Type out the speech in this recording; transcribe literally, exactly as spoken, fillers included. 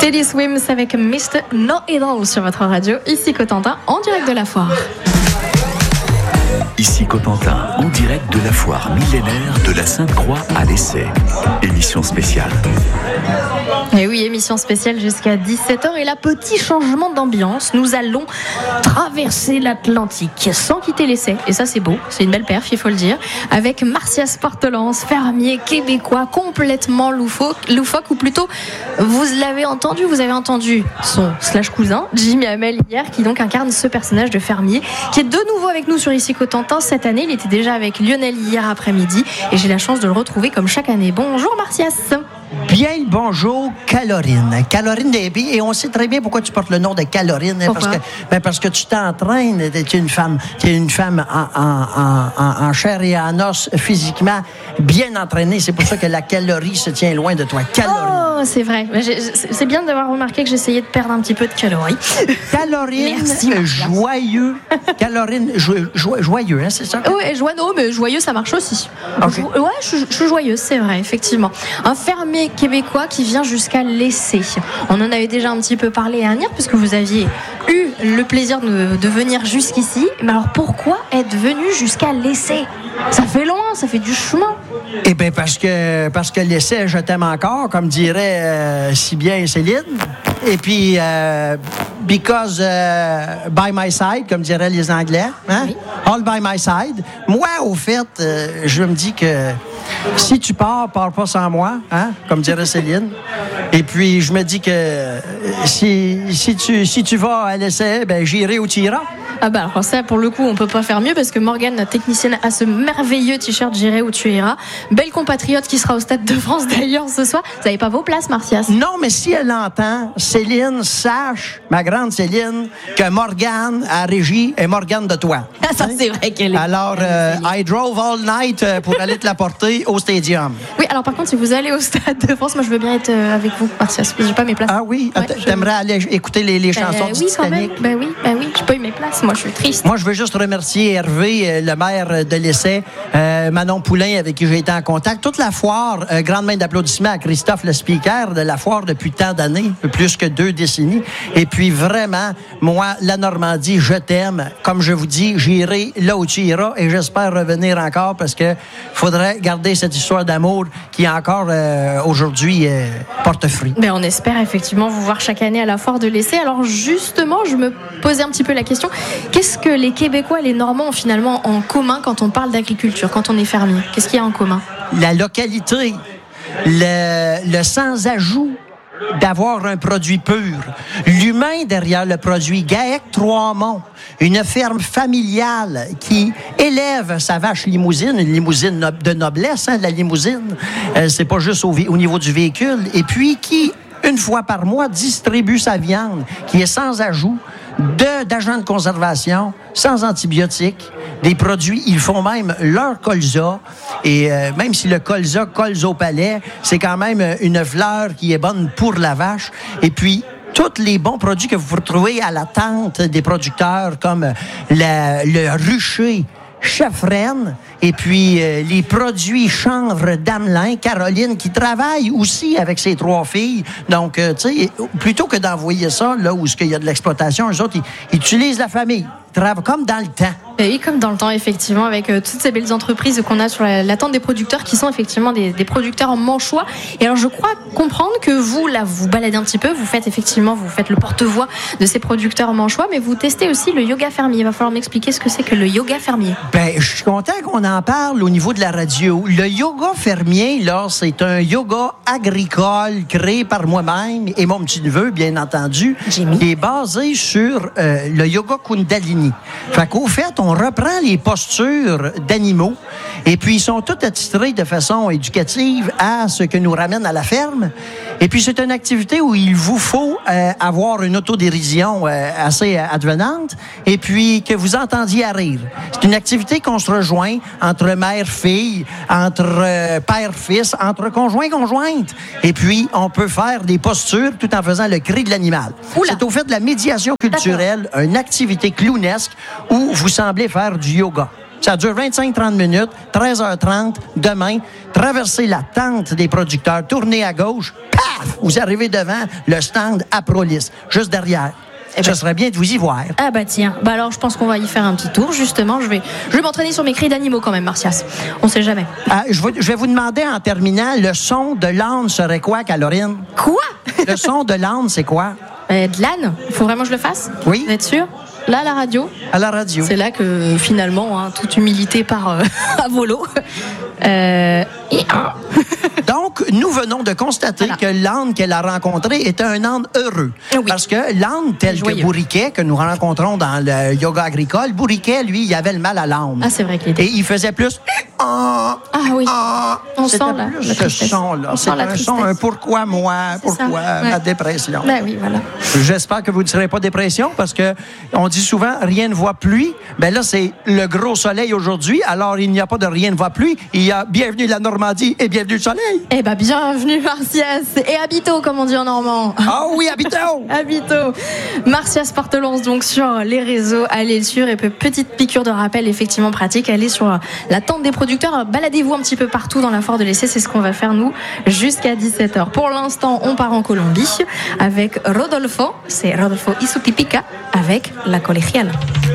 Teddy Swims avec mister Know-It-All sur votre radio. Ici Cotentin, en direct de la foire. Ici Cotentin, en direct de la foire millénaire de la Sainte-Croix à l'Essai. Émission spéciale. Et oui, émission spéciale jusqu'à dix-sept heures. Et là, petit changement d'ambiance. Nous allons traverser l'Atlantique sans quitter l'Essai. Et ça, c'est beau. C'est une belle perf, il faut le dire. Avec Martias Portelance, fermier québécois complètement loufoque, loufoque, ou plutôt, vous l'avez entendu, vous avez entendu son slash cousin, Jimmy Hamel, hier, qui donc incarne ce personnage de fermier, qui est de nouveau avec nous sur Ici Cotentin cette année. Il était déjà avec Lionel hier après-midi. Et j'ai la chance de le retrouver comme chaque année. Bonjour Martias. Bien le bonjour, Calorine. Calorine Desby. Et on sait très bien pourquoi tu portes le nom de Calorine. Pourquoi? Parce que, ben parce que tu t'entraînes. Tu es une femme, tu es une femme en, en, en, en chair et en os, physiquement bien entraînée. C'est pour ça que la calorie se tient loin de toi. Calorine. Oh, c'est vrai. C'est bien d'avoir remarqué que j'essayais de perdre un petit peu de calories. Calorine, Merci, joyeux. Calorine, jo, jo, joyeux, hein, c'est ça? Oui, joyeux, non, mais joyeux, ça marche aussi. Okay. Jo- ouais, je, je suis joyeuse, c'est vrai, effectivement. Un fermier québécois qui vient jusqu'à l'Essai. On en avait déjà un petit peu parlé hier, puisque vous aviez eu le plaisir de, de venir jusqu'ici. Mais alors, pourquoi être venu jusqu'à l'Essai? Ça fait loin, ça fait du chemin. Eh bien, parce que, parce que l'Essai, je t'aime encore, comme dirait euh, si bien Céline. Et puis, euh, because euh, by my side, comme diraient les Anglais. Hein? Oui. All by my side. Moi, au fait, euh, je me dis que si tu pars, pars pas sans moi, hein? Comme dirait Céline. Et puis, je me dis que euh, si, si, tu, si tu vas à l'Essai, ben, j'irai où tu iras. Ah bah alors ça, pour le coup, on peut pas faire mieux parce que Morgane, notre technicienne, a ce merveilleux t-shirt J'irai où tu iras. Belle compatriote qui sera au Stade de France d'ailleurs ce soir. Vous n'avez pas vos places, Martias? Non, mais si elle entend, Céline, sache, ma grande Céline, que Morgane à régie est Morgane de toi. Ah, ça, c'est vrai qu'elle est. Alors, euh, I drove all night euh, pour aller te la porter au stadium. Oui, alors par contre, si vous allez au Stade de France, moi je veux bien être euh, avec vous, Martias. J'ai pas mes places. Ah oui? Ouais, T- je- T'aimerais aller écouter les, les Ben, chansons du oui, quand même. Titanic? Ben oui, ben oui. J'ai pas eu mes places. Moi, je suis triste. Moi, je veux juste remercier Hervé, euh, le maire de l'Essai, euh, Manon Poulain, avec qui j'ai été en contact. Toute la foire, euh, grande main d'applaudissements à Christophe, le speaker de la foire depuis tant d'années, plus que deux décennies. Et puis, vraiment, moi, la Normandie, je t'aime. Comme je vous dis, j'irai là où tu iras et j'espère revenir encore parce que faudrait garder cette histoire d'amour qui, encore euh, aujourd'hui, euh, porte fruit. Ben, on espère effectivement vous voir chaque année à la foire de l'Essai. Alors justement, je me posais un petit peu la question, qu'est-ce que les Québécois et les Normands ont finalement en commun quand on parle d'agriculture, quand on est fermier? Qu'est-ce qu'il y a en commun? La localité, le, le sans-ajout d'avoir un produit pur. L'humain derrière le produit. Gaec Trois-Monts, une ferme familiale qui élève sa vache limousine, une limousine no- de noblesse, hein, la limousine. Euh, c'est pas juste au, vé- au niveau du véhicule. Et puis qui, une fois par mois, distribue sa viande, qui est sans ajout de, d'agents de conservation, sans antibiotiques, des produits, ils font même leur colza, et euh, même si le colza colza au palais, c'est quand même une fleur qui est bonne pour la vache, et puis tous les bons produits que vous retrouvez à la tente des producteurs, comme la, le rucher Chef-Reine, et puis euh, les produits chanvre d'Amelin, Caroline, qui travaille aussi avec ses trois filles. Donc, euh, tu sais, plutôt que d'envoyer ça là où il y a de l'exploitation, eux autres, ils, ils utilisent la famille. Ils travaillent comme dans le temps. Et oui, comme dans le temps, effectivement, avec euh, toutes ces belles entreprises qu'on a sur la, la tente des producteurs, qui sont effectivement des, des producteurs en manchois. Et alors, je crois comprendre que vous, là, vous baladez un petit peu, vous faites effectivement, vous faites le porte-voix de ces producteurs en manchois, mais vous testez aussi le yoga fermier. Il va falloir m'expliquer ce que c'est que le yoga fermier. Ben, je suis content qu'on en parle au niveau de la radio. Le yoga fermier, là, c'est un yoga agricole créé par moi-même et mon petit-neveu, bien entendu, Jimmy. qui est basé sur euh, le yoga Kundalini. Fait qu'au fait, on reprend les postures d'animaux et puis ils sont tous attitrés de façon éducative à ce que nous ramène à la ferme. Et puis c'est une activité où il vous faut euh, avoir une autodérision euh, assez advenante et puis que vous entendiez à rire. C'est une activité qu'on se rejoint entre mère-fille, entre euh, père-fils, entre conjoint-conjointe. Et puis on peut faire des postures tout en faisant le cri de l'animal. Oula. C'est au fait de la médiation culturelle, une activité clownesque où vous semblez faire du yoga. Ça dure vingt-cinq à trente minutes, treize heures trente, demain, traverser la tente des producteurs, tourner à gauche, paf! paf, vous arrivez devant le stand Aprolis, juste derrière. Eh ben, ce serait bien de vous y voir. Ah bah tiens, bah alors je pense qu'on va y faire un petit tour, justement. Je vais, je vais m'entraîner sur mes cris d'animaux quand même, Martias. On sait jamais. Ah, je, vais, je vais vous demander en terminant, le son de l'âne serait quoi, Caroline? Quoi? Le son de l'âne, c'est quoi? Euh, de l'âne? Faut vraiment que je le fasse? Oui. Vous êtes sûr? Là, à la radio? À la radio. C'est là que, finalement, hein, toute humilité part euh, à volo. Euh... Et... Donc, nous venons de constater voilà. que l'âne qu'elle a rencontré était un âne heureux. Oui. Parce que l'âne tel Joyeux. que Bourriquet, que nous rencontrons dans le yoga agricole, Bourriquet, lui, il avait le mal à l'âme. Ah, c'est vrai qu'il était. Et il faisait plus... Ah oui, ah, on sent là, plus la ce son-là. C'est un son, un pourquoi moi, pourquoi ouais. ma dépression. Ben oui, voilà. J'espère que vous ne serez pas dépression parce que on dit souvent rien ne voit pluie. Ben là, c'est le gros soleil aujourd'hui. Alors, il n'y a pas de rien ne voit pluie. Il y a bienvenue la Normandie et bienvenue le soleil. Eh ben, bienvenue Martias et habito, comme on dit en normand. Ah oui, habito. Habito. Martias Portelance, donc sur les réseaux, allez le suivre. Et petite piqûre de rappel, effectivement pratique, allez sur la tente des producteurs. Baladez-vous un petit peu partout dans la foire de l'essai, c'est ce qu'on va faire nous jusqu'à dix-sept heures. Pour l'instant, on part en Colombie avec Rodolfo, c'est Rodolfo Isutipica avec La Colegiala.